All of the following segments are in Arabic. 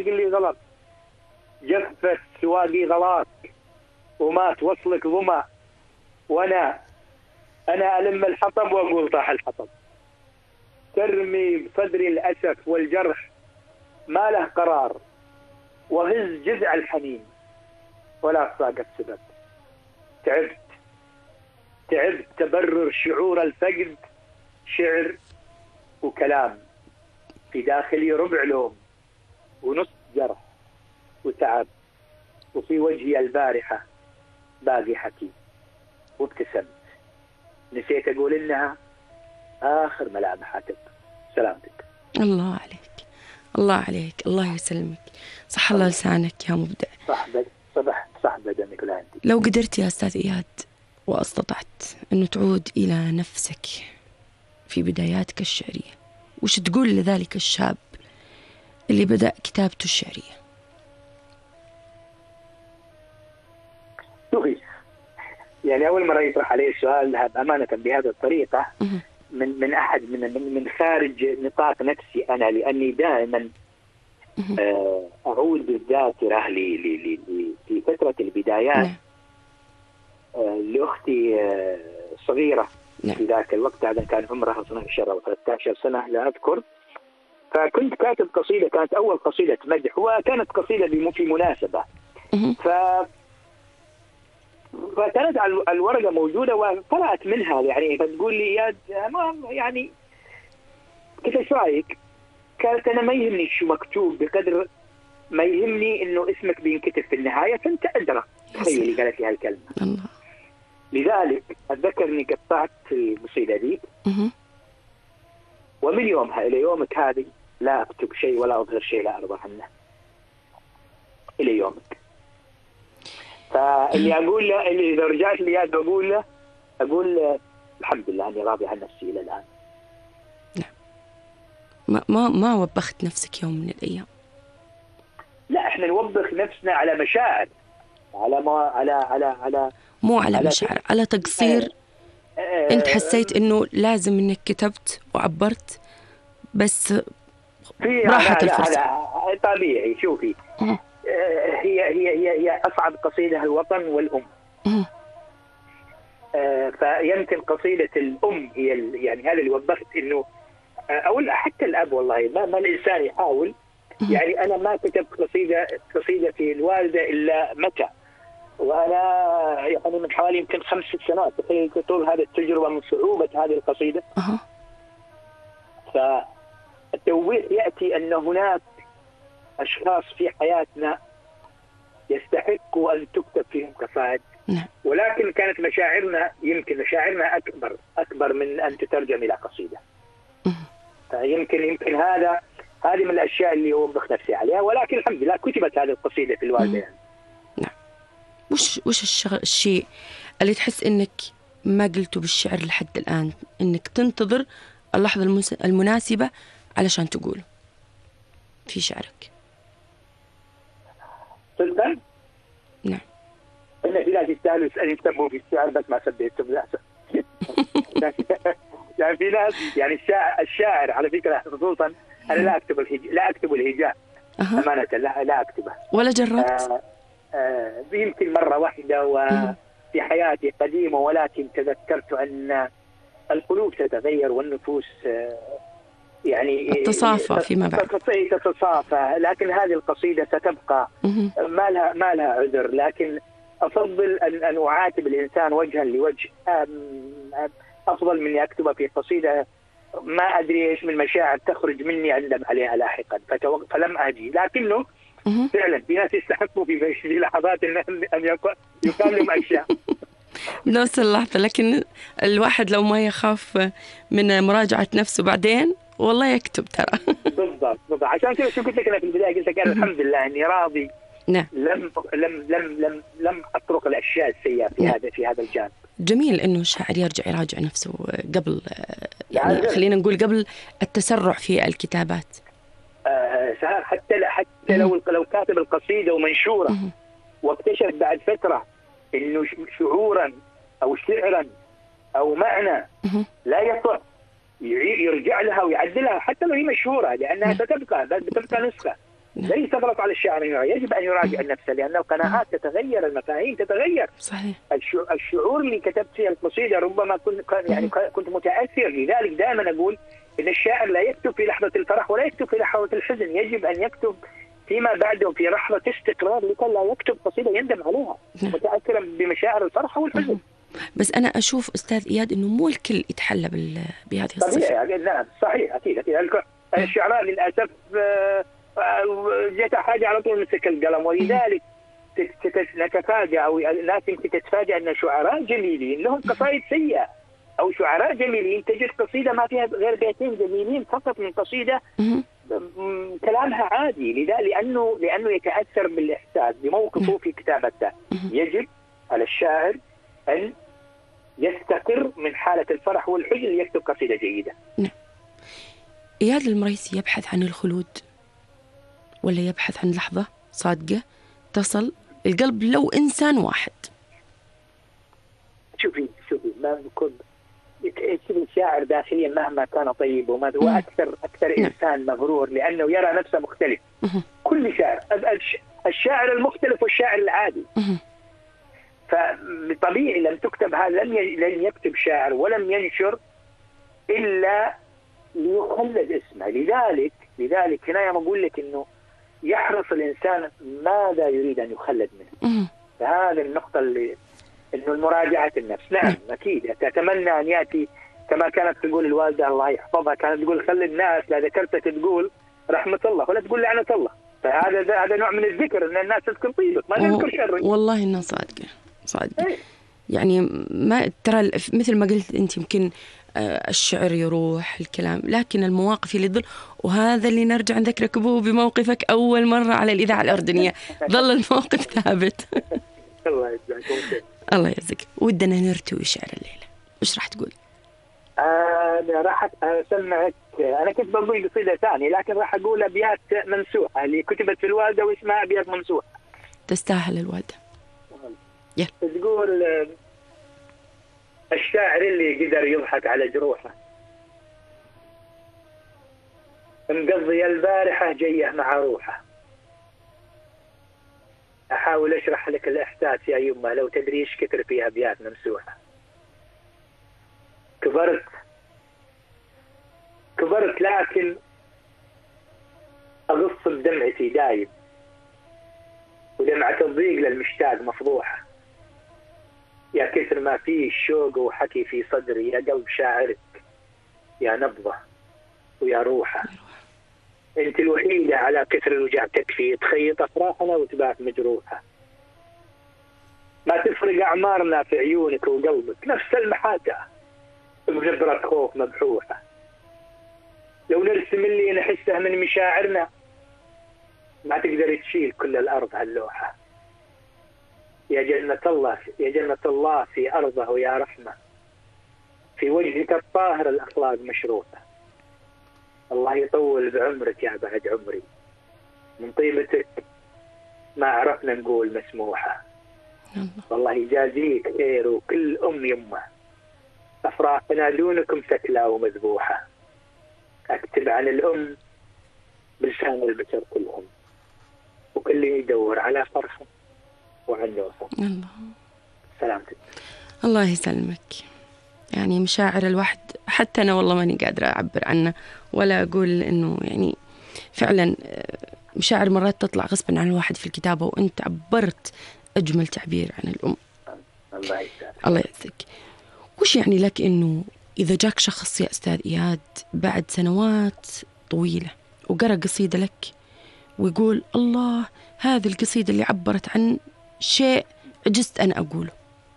تقول لي غلط. جفت سواقي غلاك ومات وصلك ظما، وانا ألم الحطب واقول طاح الحطب. ترمي بصدري الاسف والجرح ما له قرار، وهز جذع الحنين ولا صاقت سبب. تعبت تبرر شعور الفقد، شعر وكلام في داخلي ربع لوم ونص جرح وتعب، وفي وجهي البارحة باقي حكي. وابتسمت، نسيت أقول إنها آخر ملامحاتك. سلامتك. الله عليك، الله عليك، الله يسلمك. صح الله لسانك يا مبدع. صحبة دمك لا عندي. لو قدرت يا أستاذ إياد واستطعت أنه تعود إلى نفسك في بداياتك الشعرية، وش تقول لذلك الشاب اللي بدأ كتابته الشعرية؟ شوفي، يعني أول مرة يطرح علي السؤال أمانة بهذه الطريقة من أحد من خارج نطاق نفسي أنا، لأني دائما أعود بالذاكرة في فترة البدايات لأختي صغيرة في ذاك الوقت. هذا كان عمرها 12 أو 13 سنة لا أذكر. فكنت كاتب قصيدة، كانت أول قصيدة مدح، وكانت قصيدة في مناسبة. فكانت الورقة موجودة وطلعت منها يعني، فتقول لي يا يعني كيف ايش رايك؟ قالت انا ما يهمني شو مكتوب بقدر ما يهمني انه اسمك بينكتب في النهاية، فانت ادرى. تخيلي قالت لي هالكلمة. الله. لذلك اتذكر اني قطعت القصيدة دي، ومن يومها الى يومك هذه لا اكتب شيء ولا اظهر شيء لا ارضى عنه الى يومك. فاللي اقول له، اللي اذا رجعت لي اقول له الحمد لله اني راضي عن نفسي الى الان. ما وبخت نفسك يوم من الايام؟ لا، احنا نوبخ نفسنا على مشاعر، على ما على مو على مشاعر، على تقصير. انت حسيت انه لازم انك كتبت وعبرت، بس راحت الفرصة. طبيعي. شوفي، هي أصعب قصيدة الوطن والأم. فيمكن قصيدة الأم هي يعني هذا اللي وبخت إنه، أو حتى الأب والله ما الإنسان يحاول. يعني أنا ما كتبت قصيدة في الوالدة إلا متى، وأنا يعني من حوالي يمكن 5 سنوات. تخيل طول هذه التجربة من صعوبة هذه القصيدة. فالتوبيخ يأتي أن هناك أشخاص في حياتنا يستحقوا أن تكتب فيهم قصائد، ولكن كانت يمكن مشاعرنا أكبر من أن تترجم إلى قصيدة. يمكن هذه من الأشياء اللي أوبخ نفسي عليها، ولكن الحمد لله كتبت هذه القصيدة في الوالدة يعني. نعم. وش الشيء اللي تحس إنك ما قلته بالشعر لحد الآن، إنك تنتظر اللحظة المناسبة علشان تقوله في شعرك؟ صدقا؟ نعم. إن في ناس يستاهلوا أن يكتبوا في الشعر بس ما سبيتهم للأسف. يعني في ناس، يعني الشاعر على فكرة خصوصا، أنا لا أكتب الهجاء أمانة، لا أكتبه. ولا جربت؟ يمكن مرة واحدة وفي حياتي قديمة، ولكن تذكرت أن القلوب تتغير والنفوس يعني تتصافى فيما بعد. تتصافى، لكن هذه القصيدة ستبقى ما لها عذر. لكن أفضل أن أعاتب الإنسان وجها لوجه أفضل من أكتبها في قصيدة ما أدري إيش من مشاعر تخرج مني أندم عليها لاحقا فلم أجي. لكنه فعلا في ناس يستحقوا في لحظات أن يقال لهم أشياء بنفس اللحظة. لكن الواحد لو ما يخاف من مراجعة نفسه بعدين والله يكتب ترى. بالضبط. عشان كذا شو قلت لك أنا في البداية، قلت لك أنا الحمد لله إني راضي. نعم. لم أطرق الأشياء السيئة في هذا الجانب. جميل إنه الشاعر يراجع نفسه قبل، يعني خلينا نقول قبل التسرع في الكتابات. حتى لو كاتب القصيدة ومنشورة واكتشف بعد فترة إنه شعورا أو شعرا أو معنى لا يصح، يرجع لها ويعدلها حتى لو هي مشهورة، لأنها بتبقى نسخة. ليس غلط على الشاعر أن يراجع، يجب أن يراجع نفسه، لأن القناعات تتغير، المفاهيم تتغير. صحيح. الشعور اللي كتبت فيه القصيدة ربما كنت متأثر، لذلك دائما أقول إن الشاعر لا يكتب في لحظة الفرح ولا يكتب في لحظة الحزن، يجب أن يكتب فيما بعده في لحظة استقرار، لكي لا يكتب قصيدة يندم عليها متأثرا بمشاعر الفرح والحزن. بس أنا أشوف أستاذ إياد إنه مو الكل يتحلى بهذه الصفة. طبيعي، نعم صحيح، أكيد الشعراء للأسف جت حاجة على طول مسك القلم، ولذلك نتفاجأ أو الناس يمكن تتفاجأ أن شعراء جميلين لهم قصائد سيئة، أو شعراء جميلين تجد قصيدة ما فيها غير بيتين جميلين فقط من قصيدة كلامها عادي، لأنه يتأثر بالإحساس بموقفه في كتابته. يجب على الشاعر أن يستقر من حالة الفرح والحزن ليكتب قصيدة جيدة. إياد المريسي يبحث عن الخلود ولا يبحث عن لحظة صادقة تصل القلب لو إنسان واحد؟ شوفي ما بكون الشاعر داخليا مهما كان طيب وما هو أكثر إنسان مغرور، لأنه يرى نفسه مختلف. كل شاعر، الشاعر المختلف والشاعر العادي. فطبيعي لم تكتب هذا، لن يكتب شاعر ولم ينشر إلا ليخلد اسمه. لذلك هنا يوم أقول لك إنه يحرص الإنسان ماذا يريد أن يخلد منه. فهذه النقطة اللي إنه المراجعة النفس. نعم أكيد تتمنى أن يأتي كما كانت تقول الوالدة الله يحفظها، كانت تقول خلي الناس لا ذكرتك تقول رحمة الله ولا تقول لعنة الله. فهذا نوع من الذكر، إن الناس تذكر طيبك ما تذكر شرك. والله إنها صادقة. يعني ما ترى مثل ما قلت أنت يمكن الشعر يروح الكلام، لكن المواقف اللي تظل، وهذا اللي نرجع نذكرك به بموقفك أول مرة على الإذاعة الأردنية. ظل الموقف ثابت. الله يعزك. ودنا نرتوي شعر الليلة، وش راح تقول؟ أنا راح أسمعك، أنا كنت بقول قصيدة ثانية لكن راح أقول أبيات منسوحة اللي كتبت في الوالدة واسمها أبيات منسوحة. تستاهل الوالدة. تقول الشاعر اللي قدر يضحك على جروحه، مقضي البارحة جيه مع روحه. أحاول أشرح لك الإحساس يا يمه لو تدري إيش كثر فيها أبيات ممسوحة. كبرت لكن أغص بدمعتي دايب، ودمعة الضيق للمشتاق مفضوحة. يا كثر ما فيه الشوق وحكي في صدري، يا قلب شاعرك يا نبضة ويا روحة. انت الوحيدة على كثر الوجع تكفي، تخيط أفراحنا وتبات مجروحة. ما تفرق أعمارنا في عيونك وقلبك، نفس المحاتة بجبرة خوف مبحوحة. لو نرسم اللي نحسه من مشاعرنا ما تقدر تشيل كل الأرض هاللوحة. يا جنة الله في أرضه ويا رحمة، في وجهك الطاهر الأخلاق مشروطة. الله يطول بعمرك يا بعد عمري، من طيبتك ما عرفنا نقول مسموحة. والله يجازيك خير وكل يمه، أفراحنا دونكم سكلى ومذبوحة. أكتب عن الأم بلسان البشر كلهم، وكل يدور على فرحة وعن نوصة. الله سلامتك. الله يسلمك. يعني مشاعر الواحد حتى أنا والله ماني قادرة أعبر عنه ولا أقول إنه يعني فعلا مشاعر مرات تطلع غصبا عن الواحد في الكتابة، وأنت عبرت أجمل تعبير عن الأم. الله يعزك. وش يعني لك إنه إذا جاك شخص يا أستاذ إياد بعد سنوات طويلة وقرأ قصيدة لك ويقول الله هذه القصيدة اللي عبرت عن شيء عجزت أنا أقوله؟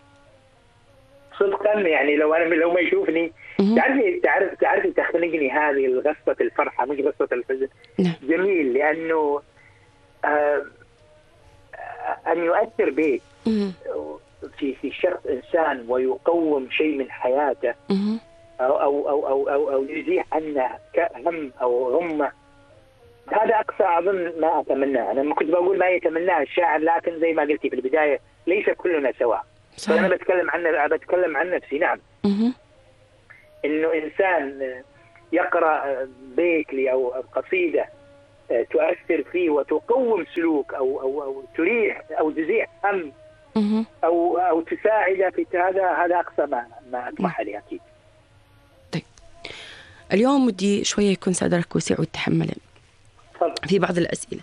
صدقا يعني لو ما يشوفني تعرفي تخنقني هذه الغصة الفرحة مش غصة الحزن. جميل لأنه أن يؤثر بك في شخص إنسان ويقوم شيء من حياته أو يزيح عنه هم أو غمة، هذا أقصى أظن ما أتمناه. أنا ما كنت بقول ما يتمناه الشاعر، لكن زي ما قلتي في البداية ليس كلنا سواء. فأنا بتكلم عن نفسي. نعم إنه إنسان يقرأ بيت لي أو قصيدة تؤثر فيه وتقوم سلوك أو تريح أو تزيح هم أو تساعد في هذا أقصى ما أطمح عليه أكيد. طيب اليوم ودي شوية يكون صدرك وسع وتحمل في بعض الأسئلة.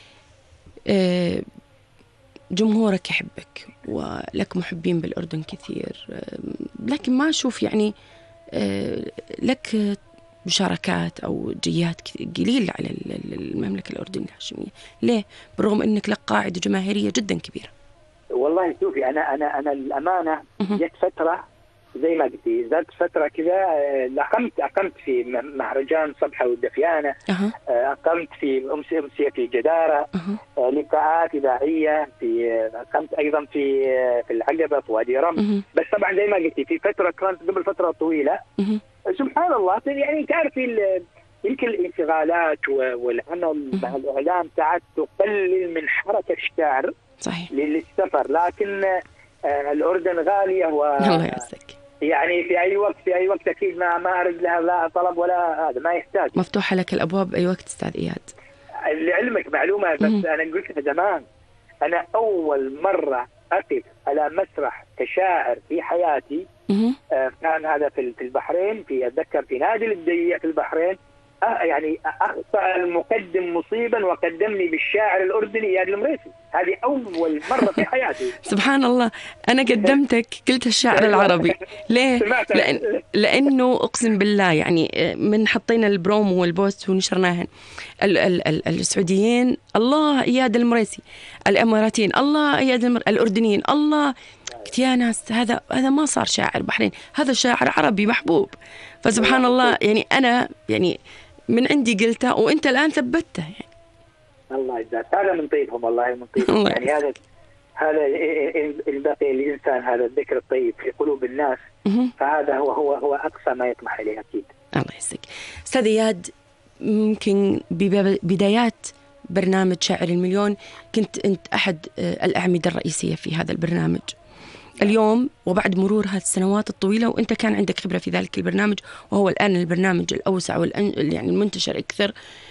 جمهورك يحبك ولك محبين بالأردن كثير، لكن ما أشوف يعني لك مشاركات أو جيات قليلة على المملكة الأردنية الهاشمية. ليه؟ بالرغم أنك لك قاعدة جماهيرية جدا كبيرة. والله شوفي أنا الأمانة جت فترة زي ما قلتي، ذات فترة كذا أقمت في مهرجان صبحة والدفيانة، أقمت في أمسية في جدارة، لقاءات إذاعية أقمت أيضا في العقبة في وادي رم. بس طبعا زي ما قلتي في فترة كانت قبل فترة طويلة سبحان الله يعني تعرفي يمكن الانشغالات والعمل مع الإعلام ساعات تقلل من حركة الشاعر صحيح للسفر، لكن الأردن غالية الله يعزك. يعني في أي وقت أكيد ما أرد لها لا طلب ولا هذا، ما يحتاج، مفتوحة لك الأبواب أي وقت أستاذ إياد. لعلمك معلومة بس أنا قلتها زمان، أنا أول مرة أقف على مسرح كشاعر في حياتي كان هذا في البحرين، أتذكر في نادي الدية في البحرين. يعني أخطأ المقدم مصيبا وقدمني بالشاعر الأردني إياد المريسي. هذه أول مرة في حياتي. سبحان الله، أنا قدمتك قلت الشاعر العربي. ليه؟ لأنه أقسم بالله يعني من حطينا البرومو والبوست ونشرناهن السعوديين الله إياد المريسي، الإماراتيين الله إياد الأردنيين الله. قلت يا ناس هذا ما صار شاعر بحرين، هذا شاعر عربي محبوب. فسبحان الله يعني أنا يعني من عندي قلته وأنت الآن ثبتته يعني. الله يجزاك، هذا من طيبهم والله من طيبهم. يعني هذا إن بقي الإنسان هذا الذكر الطيب في قلوب الناس فهذا هو أقصى ما يطمح إليه أكيد. الله يسعدك أستاذ إياد. ممكن ببدايات برنامج شاعر المليون كنت أنت أحد الأعمدة الرئيسية في هذا البرنامج. اليوم وبعد مرور هذه السنوات الطويلة وأنت كان عندك خبرة في ذلك البرنامج، وهو الآن البرنامج الأوسع يعني المنتشر أكثر،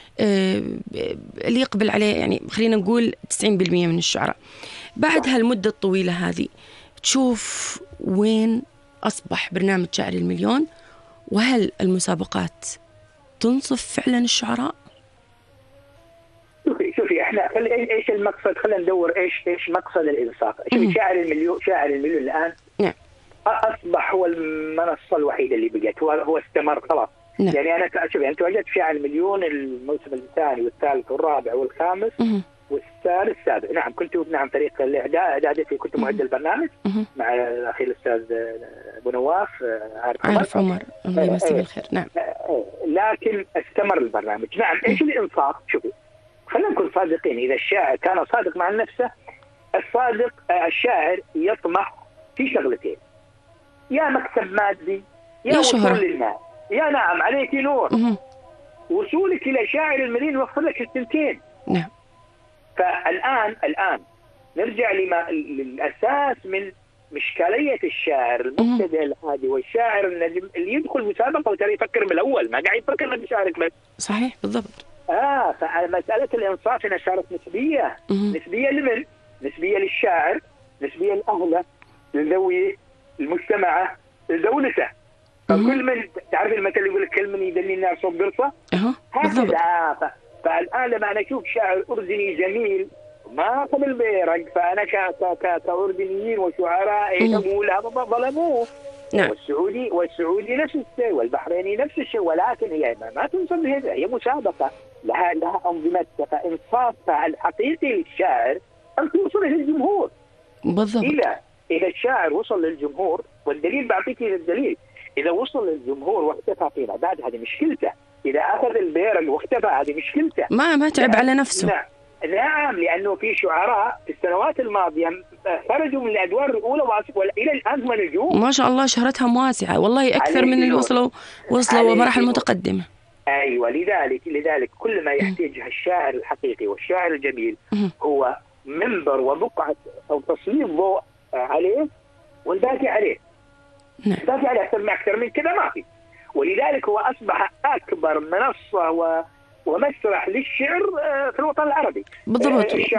اللي يقبل عليه يعني خلينا نقول 90% من الشعراء. بعد هالمدة الطويلة هذه تشوف وين أصبح برنامج شاعر المليون، وهل المسابقات تنصف فعلا الشعراء؟ شوفي احنا ايش المقصد، خلينا ندور ايش مقصد الانصاف. شوفي شاعر المليون الان اصبح هو المنصه الوحيده اللي بقت، هو استمر خلاص. يعني انا شوفي انت وجدت شاعر المليون الموسم الثاني والثالث والرابع والخامس والسادس السابع. نعم كنت فريق الاعداد كنت معد البرنامج مع الاخي الاستاذ ابو نواف عارف عمر الله يمسيه بالخير. نعم لكن استمر البرنامج. نعم ايش الانصاف؟ شوفي خلينا نكون صادقين، إذا الشاعر كان صادق مع نفسه، الشاعر يطمح في شغلتين، يا مكسب مادي يا وصول للناس. يا نعم عليك نور. وصولك إلى شاعر المليون يوفر لك الثنتين. نعم. فالآن نرجع للأساس من مشكلية الشاعر المبتدئ العادي والشاعر النجم اللي يدخل مسابقة وترى يفكر من الأول، ما قاعد يفكر انه يشارك بس. صحيح بالضبط. فمسألة الإنصاف هنا صارت نسبية. نسبية لمن؟ نسبية للشاعر، نسبية لأهله، لذوي المجتمع، لدولته. فكل من تعرف المثل اللي يقول لك كل من يدني الناس صوب قرصة. هكذا. فالآن لما أنا أشوف شاعر أردني جميل ما قبل بيرق، فأنا كأردنيين وشعراء يقول هذا ظلموه. نعم. والسعودي نفس الشيء والبحريني نفس الشيء، ولكن هي ما تنصب هذا، هي مسابقة لها أنظمتها. فإنصافها الحقيقي للشاعر أن توصل للجمهور. بالضبط. إذا الشاعر وصل للجمهور، والدليل بعطيك الدليل، إذا وصل للجمهور واختفى فيما بعد هذه مشكلته. إذا أخذ البيرق واختفى هذه مشكلته. ما تعب على نفسه. نعم لأنه في شعراء في السنوات الماضية خرجوا من الأدوار الأولى إلى الآن هم نجوم ما شاء الله، شهرتهم واسعة والله أكثر من اللي وصلوا مراحل متقدمة. أيوة لذلك كل ما يحتاجها الشاعر الحقيقي والشاعر الجميل هو منبر وبقعة أو تسليط ضوء عليه والباقي عليه. الباقي عليه أكثر من كذا ما في. ولذلك هو أصبح أكبر منصة ومسرح للشعر في الوطن العربي. بالضبط.